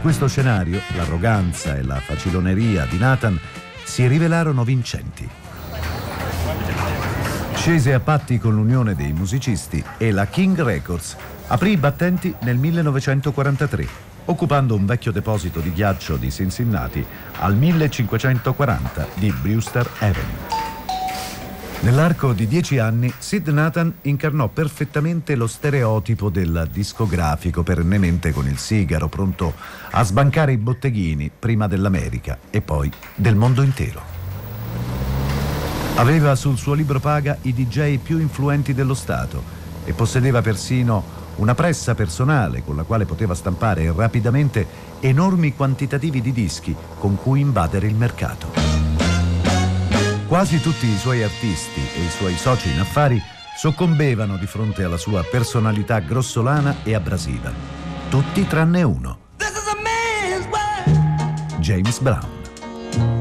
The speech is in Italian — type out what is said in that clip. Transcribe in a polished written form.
questo scenario, l'arroganza e la faciloneria di Nathan si rivelarono vincenti. Scese a patti con l'Unione dei musicisti e la King Records aprì i battenti nel 1943, occupando un vecchio deposito di ghiaccio di Cincinnati al 1540 di Brewster Avenue. Nell'arco di 10 anni, Sid Nathan incarnò perfettamente lo stereotipo del discografico perennemente con il sigaro, pronto a sbancare i botteghini prima dell'America e poi del mondo intero. Aveva sul suo libro paga i DJ più influenti dello Stato e possedeva persino una pressa personale con la quale poteva stampare rapidamente enormi quantitativi di dischi con cui invadere il mercato. Quasi tutti i suoi artisti e i suoi soci in affari soccombevano di fronte alla sua personalità grossolana e abrasiva. Tutti tranne uno: James Brown.